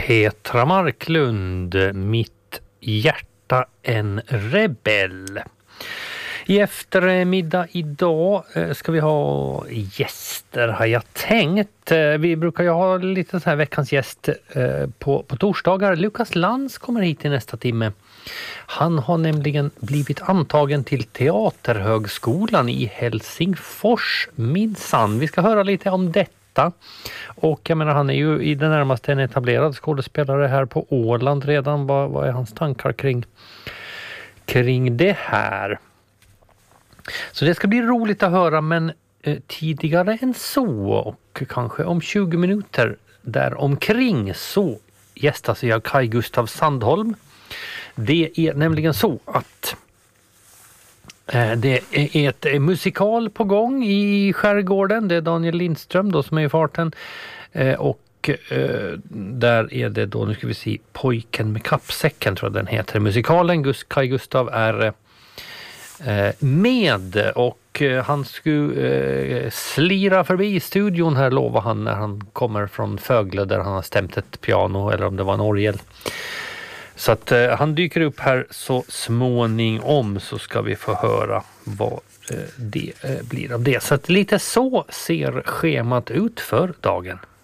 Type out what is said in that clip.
Petra Marklund, Mitt hjärta en rebell. I eftermiddag idag ska vi ha gäster, har jag tänkt. Vi brukar ju ha lite så här veckans gäst på torsdagar. Lukas Lantz kommer hit i nästa timme. Han har nämligen blivit antagen till Teaterhögskolan i Helsingfors, minsann. Vi ska höra lite om detta. Och jag menar, han är ju i det närmaste en etablerad skådespelare här på Åland redan. Vad är hans tankar kring det här? Så det ska bli roligt att höra, men tidigare än så och kanske om 20 minuter där omkring så gästas jag Kaj Gustav Sandholm. Det är nämligen så att det är ett musikal på gång i skärgården. Det är Daniel Lindström då som är i farten. Och där är det då, nu ska vi se, Pojken med kappsäcken tror jag den heter. Musikalen, Kaj Gustav är med och han skulle slira förbi studion här, lovar han, när han kommer från Fögle där han har stämt ett piano eller om det var en orgel. Så att han dyker upp här så småningom, så ska vi få höra vad det blir av det. Så att lite så ser schemat ut för dagen.